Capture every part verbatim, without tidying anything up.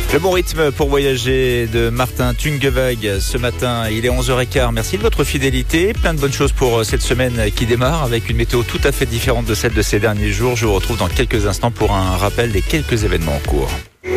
Le bon rythme pour voyager de Martin Tungevag ce matin, il est onze heures quinze. Merci de votre fidélité. Plein de bonnes choses pour cette semaine qui démarre avec une météo tout à fait différente de celle de ces derniers jours. Je vous retrouve dans quelques instants pour un rappel des quelques événements en cours.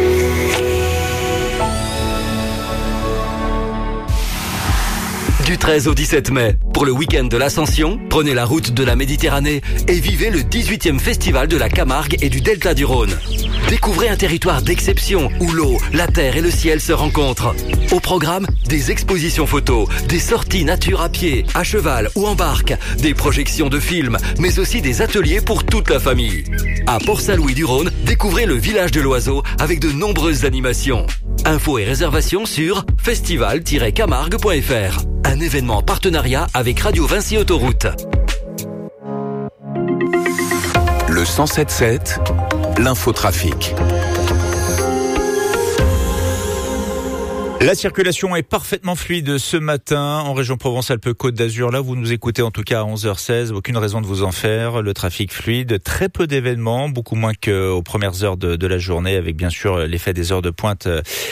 Du treize au dix-sept mai, pour le week-end de l'Ascension, prenez la route de la Méditerranée et vivez le dix-huitième festival de la Camargue et du Delta du Rhône. Découvrez un territoire d'exception où l'eau, la terre et le ciel se rencontrent. Au programme, des expositions photos, des sorties nature à pied, à cheval ou en barque, des projections de films, mais aussi des ateliers pour toute la famille. À Port-Saint-Louis-du-Rhône, découvrez le village de l'oiseau avec de nombreuses animations. Infos et réservations sur festival tiret camargue point f r. Un événement en partenariat avec Radio Vinci Autoroute. Le cent sept sept, l'infotrafic. La circulation est parfaitement fluide ce matin en région Provence-Alpes-Côte d'Azur. Là, vous nous écoutez en tout cas à onze heures seize. Aucune raison de vous en faire. Le trafic fluide, très peu d'événements, beaucoup moins qu'aux premières heures de, de la journée, avec bien sûr l'effet des heures de pointe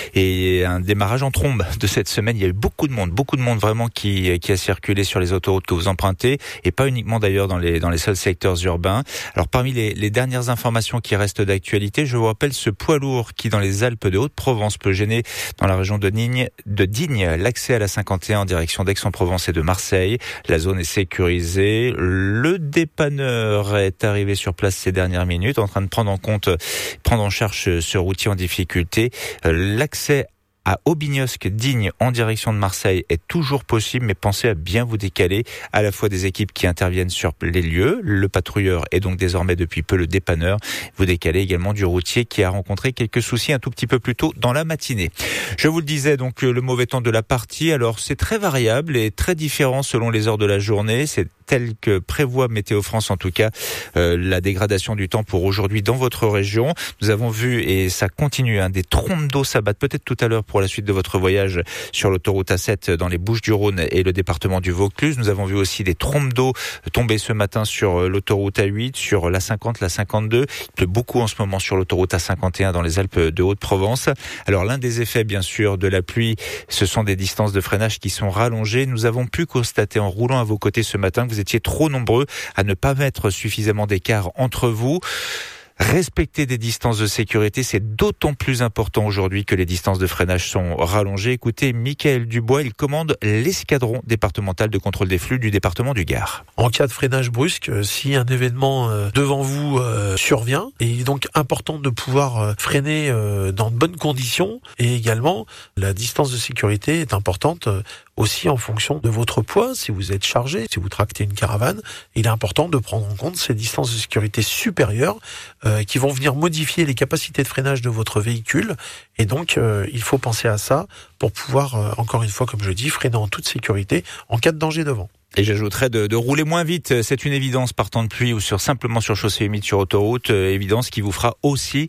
et un démarrage en trombe de cette semaine. Il y a eu beaucoup de monde, beaucoup de monde vraiment qui, qui a circulé sur les autoroutes que vous empruntez et pas uniquement d'ailleurs dans les, dans les seuls secteurs urbains. Alors parmi les, les dernières informations qui restent d'actualité, je vous rappelle ce poids lourd qui dans les Alpes de Haute-Provence peut gêner dans la région de de Digne, l'accès à la cinquante et un en direction d'Aix-en-Provence et de Marseille. La zone est sécurisée. Le dépanneur est arrivé sur place ces dernières minutes, en train de prendre en compte, prendre en charge ce routier en difficulté. L'accès à Aubignosc, Digne, en direction de Marseille est toujours possible, mais pensez à bien vous décaler, à la fois des équipes qui interviennent sur les lieux, le patrouilleur et donc désormais depuis peu le dépanneur, vous décalez également du routier qui a rencontré quelques soucis un tout petit peu plus tôt dans la matinée. Je vous le disais, donc le mauvais temps de la partie, alors c'est très variable et très différent selon les heures de la journée, c'est tel que prévoit Météo France en tout cas, euh, la dégradation du temps pour aujourd'hui dans votre région. Nous avons vu, et ça continue, hein, des trompes d'eau s'abattent peut-être tout à l'heure pour la suite de votre voyage sur l'autoroute A sept dans les Bouches-du-Rhône et le département du Vaucluse. Nous avons vu aussi des trompes d'eau tomber ce matin sur l'autoroute A huit, sur l'A cinquante, l'A cinquante-deux. Il pleut beaucoup en ce moment sur l'autoroute A cinquante et un dans les Alpes de Haute-Provence. Alors l'un des effets bien sûr de la pluie, ce sont des distances de freinage qui sont rallongées. Nous avons pu constater en roulant à vos côtés ce matin que vous étiez trop nombreux à ne pas mettre suffisamment d'écart entre vous. Respecter des distances de sécurité, c'est d'autant plus important aujourd'hui que les distances de freinage sont rallongées. Écoutez, Michael Dubois, il commande l'escadron départemental de contrôle des flux du département du Gard. En cas de freinage brusque, si un événement devant vous survient, il est donc important de pouvoir freiner dans de bonnes conditions et également la distance de sécurité est importante aussi en fonction de votre poids. Si vous êtes chargé, si vous tractez une caravane, il est important de prendre en compte ces distances de sécurité supérieures euh, qui vont venir modifier les capacités de freinage de votre véhicule. Et donc, euh, il faut penser à ça pour pouvoir, euh, encore une fois, comme je dis, freiner en toute sécurité en cas de danger devant. Et j'ajouterais de, de rouler moins vite, c'est une évidence par temps de pluie ou sur simplement sur chaussée humide sur autoroute, euh, évidence qui vous fera aussi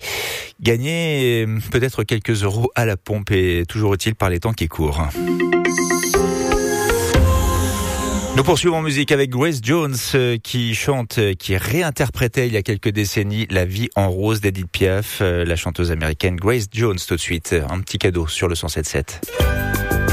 gagner euh, peut-être quelques euros à la pompe et toujours utile par les temps qui courent. Nous poursuivons en musique avec Grace Jones euh, qui chante, euh, qui réinterprétait il y a quelques décennies La vie en rose d'Edith Piaf, euh, la chanteuse américaine Grace Jones tout de suite. Un petit cadeau sur le cent sept sept.